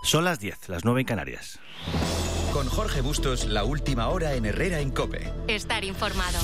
Son las 10, las 9 en Canarias. Con Jorge Bustos, la última hora en Herrera en COPE. Estar informado.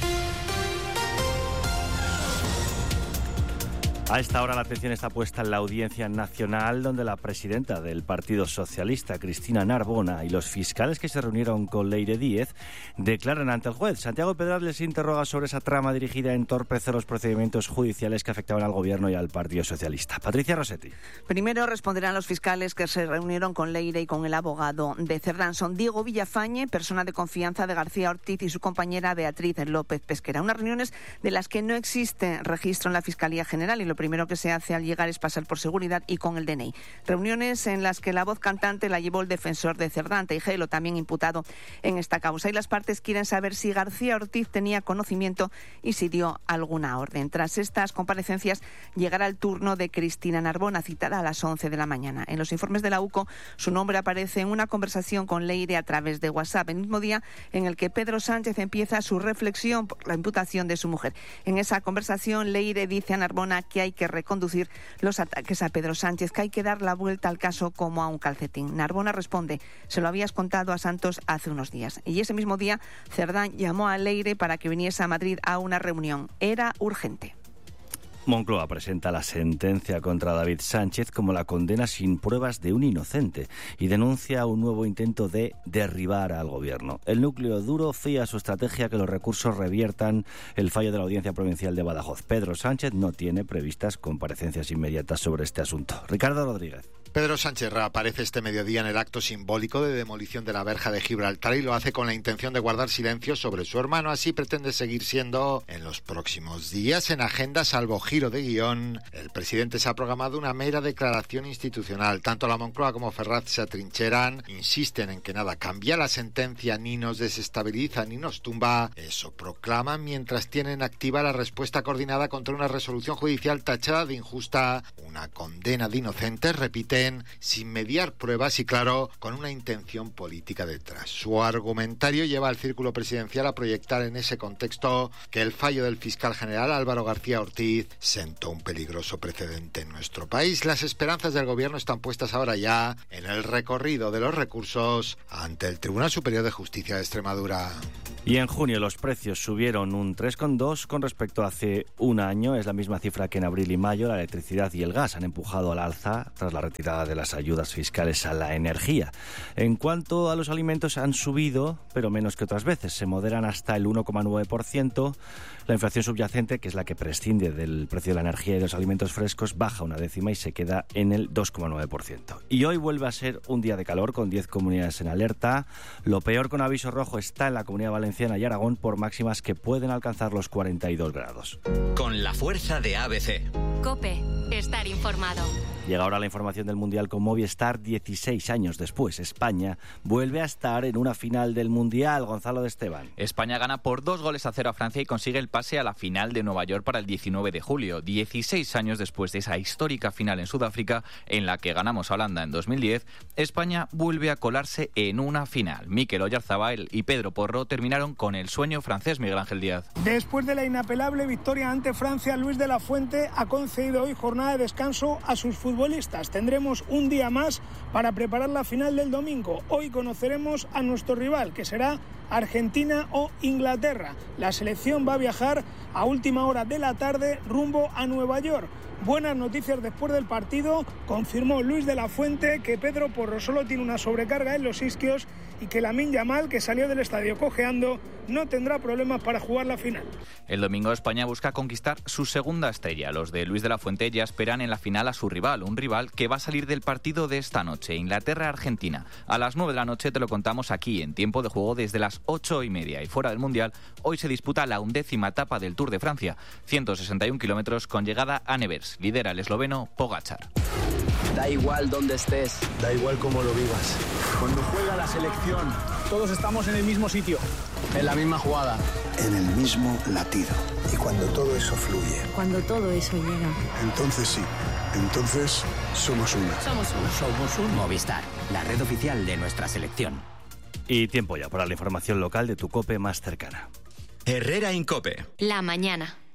A esta hora la atención está puesta en la Audiencia Nacional, donde la presidenta del Partido Socialista, Cristina Narbona, y los fiscales que se reunieron con Leire Díez declaran ante el juez. Santiago Pedraz les interroga sobre esa trama dirigida a entorpecer los procedimientos judiciales que afectaban al Gobierno y al Partido Socialista. Patricia Rossetti. Primero responderán los fiscales que se reunieron con Leire y con el abogado de Cerdán. Son Diego Villafañe, persona de confianza de García Ortiz, y su compañera Beatriz López Pesquera. Unas reuniones de las que no existe registro en la Fiscalía General, y lo primero que se hace al llegar es pasar por seguridad y con el DNI. Reuniones en las que la voz cantante la llevó el defensor de Cerdán, Tejero, también imputado en esta causa. Y las partes quieren saber si García Ortiz tenía conocimiento y si dio alguna orden. Tras estas comparecencias llegará el turno de Cristina Narbona, citada a las 11 de la mañana. En los informes de la UCO, su nombre aparece en una conversación con Leire a través de WhatsApp, el mismo día en el que Pedro Sánchez empieza su reflexión por la imputación de su mujer. En esa conversación, Leire dice a Narbona que hay que reconducir los ataques a Pedro Sánchez, que hay que dar la vuelta al caso como a un calcetín. Narbona responde: se lo habías contado a Santos hace unos días. Y ese mismo día, Cerdán llamó a Leire para que viniese a Madrid a una reunión. Era urgente. Moncloa presenta la sentencia contra David Sánchez como la condena sin pruebas de un inocente y denuncia un nuevo intento de derribar al Gobierno. El núcleo duro fía su estrategia que los recursos reviertan el fallo de la Audiencia Provincial de Badajoz. Pedro Sánchez no tiene previstas comparecencias inmediatas sobre este asunto. Ricardo Rodríguez. Pedro Sánchez reaparece este mediodía en el acto simbólico de demolición de la verja de Gibraltar y lo hace con la intención de guardar silencio sobre su hermano. Así pretende seguir siendo en los próximos días. En agenda, salvo giro de guión, el presidente se ha programado una mera declaración institucional. Tanto la Moncloa como Ferraz se atrincheran, insisten en que nada cambia. La sentencia ni nos desestabiliza ni nos tumba. Eso proclaman mientras tienen activa la respuesta coordinada contra una resolución judicial tachada de injusta, una condena de inocentes, repiten, sin mediar pruebas y, claro, con una intención política detrás. Su argumentario lleva al círculo presidencial a proyectar en ese contexto que el fallo del fiscal general Álvaro García Ortiz sentó un peligroso precedente en nuestro país. Las esperanzas del Gobierno están puestas ahora ya en el recorrido de los recursos ante el Tribunal Superior de Justicia de Extremadura. Y en junio los precios subieron un 3,2% con respecto a hace un año. Es la misma cifra que en abril y mayo. La electricidad y el gas han empujado al alza tras la retirada de las ayudas fiscales a la energía. En cuanto a los alimentos, han subido, pero menos que otras veces. Se moderan hasta el 1,9%. La inflación subyacente, que es la que prescinde del precio de la energía y de los alimentos frescos, baja una décima y se queda en el 2,9%. Y hoy vuelve a ser un día de calor con 10 comunidades en alerta. Lo peor, con aviso rojo, está en la Comunidad Valenciana y Aragón por máximas que pueden alcanzar los 42 grados. Con la fuerza de ABC. COPE. Estar informado. Llega ahora la información del Mundial con Movistar. 16 años después, España vuelve a estar en una final del Mundial. Gonzalo de Esteban. España gana por 2-0 a Francia y consigue el pase a la final de Nueva York para el 19 de julio. 16 años después de esa histórica final en Sudáfrica, en la que ganamos a Holanda en 2010, España vuelve a colarse en una final. Mikel Oyarzabal y Pedro Porro terminaron con el sueño francés. Miguel Ángel Díaz. Después de la inapelable victoria ante Francia, Luis de la Fuente ha concedido hoy jornada de descanso a sus futbolistas. Tendremos un día más para preparar la final del domingo. Hoy conoceremos a nuestro rival, que será Argentina o Inglaterra. La selección va a viajar a última hora de la tarde rumbo a Nueva York. Buenas noticias después del partido. Confirmó Luis de la Fuente que Pedro Porro solo tiene una sobrecarga en los isquios y que Lamine Yamal, que salió del estadio cojeando, no tendrá problemas para jugar la final. El domingo España busca conquistar su segunda estrella. Los de Luis de la Fuente ya esperan en la final a su rival, un rival que va a salir del partido de esta noche, Inglaterra-Argentina. A las 9 de la noche te lo contamos aquí, en tiempo de juego desde las 8:30. Y fuera del Mundial, hoy se disputa la 11ª etapa del Tour de Francia, 161 kilómetros con llegada a Nevers. Lidera el esloveno Pogačar. Da igual dónde estés, da igual cómo lo vivas. Cuando juega la selección, todos estamos en el mismo sitio, en la misma jugada, en el mismo latido. Y cuando todo eso fluye, cuando todo eso llega, entonces sí, entonces somos uno. Somos un Movistar, la red oficial de nuestra selección. Y tiempo ya para la información local de tu COPE más cercana. Herrera en COPE. La mañana.